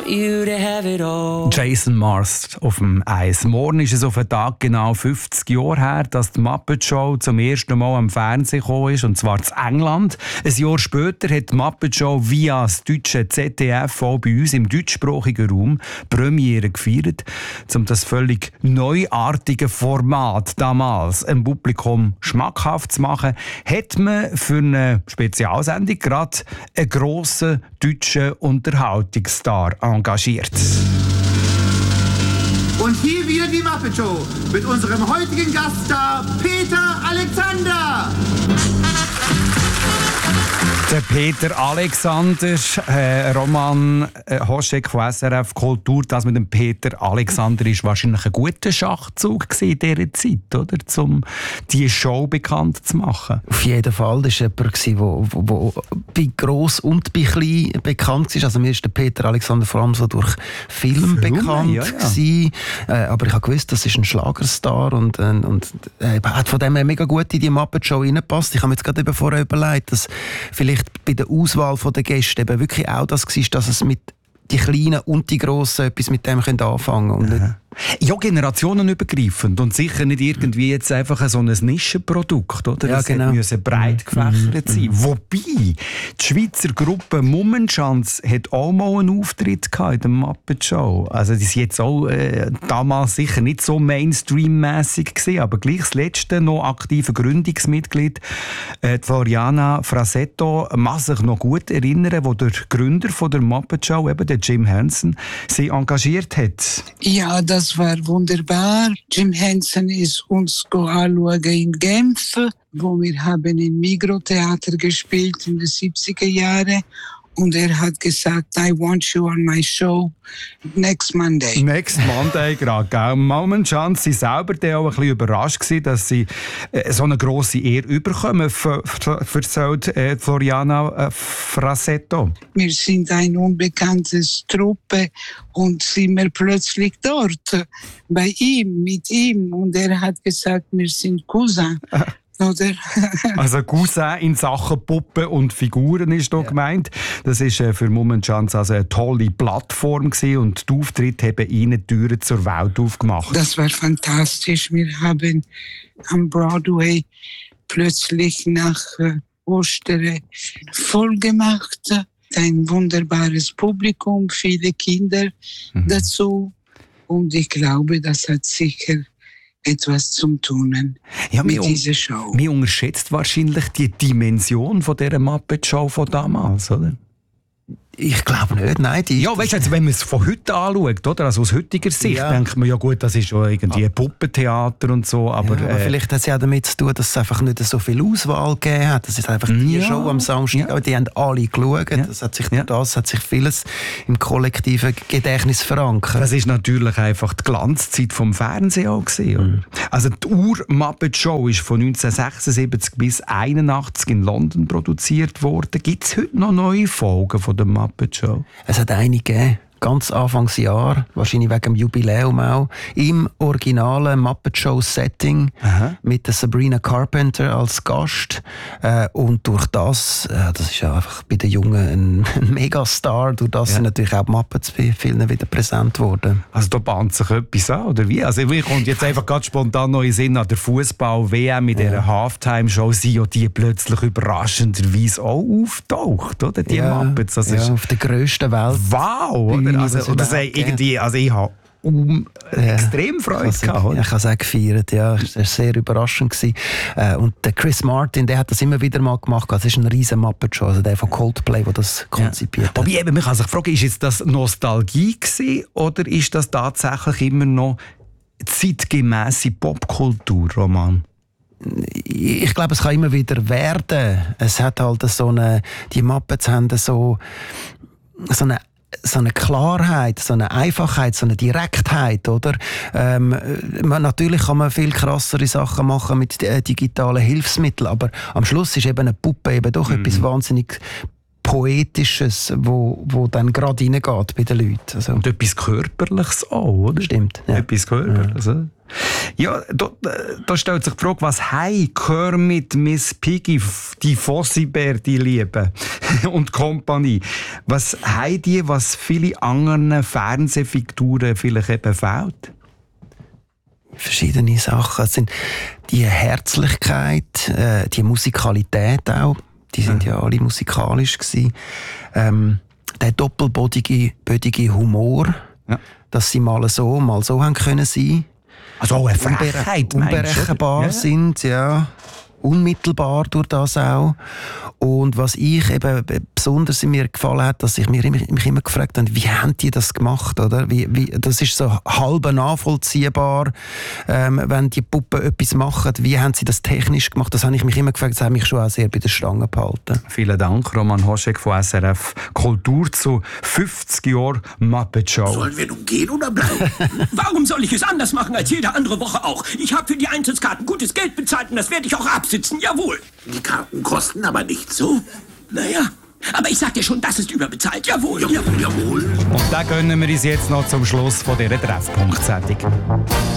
you to have it all. Jason Mars auf dem Eis. Morgen ist es auf den Tag genau 50 Jahre her, dass die Muppet Show zum ersten Mal am Fernsehen gekommen ist, und zwar in England. Ein Jahr später hat die Muppet Show via das deutsche ZDF auch bei uns im deutschsprachigen Raum Premiere gefeiert, um das völlig neuartige Format damals dem Publikum schmackhaft zu machen, hat man für eine Spezialsendung gerade einen grossen deutschen Unterhaltungsstar engagiert. Und hier wieder die Muppet Show mit unserem heutigen Gaststar Peter Alexander. Der Peter Alexander, Roman Hoschek von SRF Kultur, das mit dem Peter Alexander ist wahrscheinlich ein guter Schachzug in dieser Zeit, oder? Um diese Show bekannt zu machen. Auf jeden Fall. Das war jemand, der bei gross und bei klein bekannt war. Also mir ist der Peter Alexander vor allem so durch Film bekannt. Ja. Aber ich habe gewusst, das ist ein Schlagerstar und hat von dem her mega gut in die Muppet Show reingepasst. Ich habe mir jetzt gerade vorher überlegt, dass vielleicht bei der Auswahl der Gäste eben wirklich auch das war, dass es mit die Kleinen und die Grossen etwas mit dem anfangen können. Ja, generationenübergreifend und sicher nicht irgendwie jetzt einfach so ein Nischenprodukt, oder? Ja, genau. Es müssen breit gefächert sein. Wobei, die Schweizer Gruppe Mummenschanz hat auch mal einen Auftritt gehabt in der Muppet Show. Also die sind jetzt auch damals sicher nicht so Mainstream-mässig gewesen, aber gleich das letzte noch aktive Gründungsmitglied, Floriana Frasetto, mag sich noch gut erinnern, wo der Gründer von der Muppet Show, eben der Jim Henson, sie engagiert hat. Ja, das war wunderbar. Jim Henson ist uns anschauen in Genf, wo wir haben im Migros-Theater gespielt in den 70er Jahren. Und er hat gesagt, I want you on my show next Monday. Next Monday, gerade. Mummenschanz sie selber auch ein bisschen überrascht gewesen, dass sie so eine grosse Ehre überkommen, erzählt Floriana Frasetto. Wir sind eine unbekannte Truppe und sind wir plötzlich dort, bei ihm, mit ihm. Und er hat gesagt, wir sind Cousin. Oder? Also Cousin in Sachen Puppen und Figuren ist hier gemeint. Das war für Mummenschanz also eine tolle Plattform gewesen und die Auftritte haben ihnen die Türen zur Welt aufgemacht. Das war fantastisch. Wir haben am Broadway plötzlich nach Ostern voll gemacht. Ein wunderbares Publikum, viele Kinder dazu. Und ich glaube, das hat sicher etwas zum Tun mit dieser Show. Man unterschätzt wahrscheinlich die Dimension von dieser Muppet Show von damals, oder? Ich glaube nicht, nein. Ja, weißt du, also wenn man es von heute anschaut, oder? Also aus heutiger Sicht denkt man ja gut, das ist schon irgendwie ein Puppentheater und so, aber vielleicht hat es ja damit zu tun, dass es einfach nicht so viel Auswahl gegeben hat. Das ist einfach die Show am Samstag, die haben alle geschaut. Das hat sich vieles im kollektiven Gedächtnis verankert. Das ist natürlich einfach die Glanzzeit vom Fernsehen auch gewesen, oder? Also die Ur-Muppet-Show ist von 1976 bis 1981 in London produziert worden. Gibt es heute noch neue Folgen von der Muppet Show? Es hat einige gegeben. Ganz Anfangsjahr, wahrscheinlich wegen dem Jubiläum auch, im originalen Muppet Show Setting mit der Sabrina Carpenter als Gast. Und durch das ist ja einfach bei den Jungen ein Megastar, durch das sind natürlich auch die Muppets bei vielen wieder präsent worden. Also da bahnt sich etwas an, oder wie? Also mir kommt jetzt einfach ganz spontan noch in den Sinn an der Fußball-WM mit dieser Halftime-Show, sind ja die plötzlich überraschenderweise auch auftaucht, oder? Die Muppets. Das ist auf der grössten Welt. Wow! Also irgendwie, also ich habe extrem Freude gehabt. Ich habe es auch gefeiert, ja. Es war sehr überraschend gewesen. Und der Chris Martin, der hat das immer wieder mal gemacht. Das ist ein riesen Muppet-Show, also der von Coldplay, der das konzipiert hat. Aber eben, man kann sich fragen, ist jetzt das Nostalgie gewesen, oder ist das tatsächlich immer noch zeitgemäße Popkultur, Roman? Ich glaube, es kann immer wieder werden. Es hat halt die Muppets haben so eine Klarheit, so eine Einfachheit, so eine Direktheit, oder? Natürlich kann man viel krassere Sachen machen mit digitalen Hilfsmitteln, aber am Schluss ist eben eine Puppe eben doch etwas wahnsinnig Poetisches, wo dann gerade reingeht bei den Leuten. Also. Und etwas Körperliches auch, oder? Stimmt. Ja. Etwas Körperliches, oder? Ja, da stellt sich die Frage, was haben Kermit, Miss Piggy, die Fossibär, die Lieben und Kompanie, was haben die, was viele anderen Fernsehfiguren vielleicht eben fehlt? Verschiedene Sachen. Es sind die Herzlichkeit, die Musikalität auch, die sind ja alle musikalisch gewesen. Der doppelbödige Humor, dass sie mal so haben können sein. Also auch eine Frechheit, unberechenbar sind, ja. Unmittelbar durch das auch. Und was ich eben besonders in mir gefallen hat, dass ich mich immer gefragt habe, wie haben die das gemacht, oder? Das ist so halb nachvollziehbar, wenn die Puppen etwas machen, wie haben sie das technisch gemacht? Das habe ich mich immer gefragt, das hat mich schon auch sehr bei der Stange gehalten. Vielen Dank, Roman Hoschek von SRF Kultur zu 50 Jahren Muppet Show. Sollen wir nun gehen oder bleiben? Warum soll ich es anders machen als jede andere Woche auch? Ich habe für die Eintrittskarten gutes Geld bezahlt und das werde ich auch absitzen, jawohl. Die Karten kosten aber nicht so. Naja, aber ich sag dir schon, das ist überbezahlt, jawohl. Jawohl. Und da gönnen wir uns jetzt noch zum Schluss von dieser Treffpunkt-Sendung.